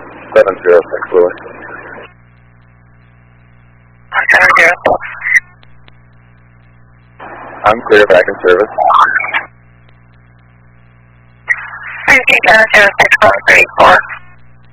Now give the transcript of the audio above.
706 Louis. 706. I'm clear, back in service. 706 434.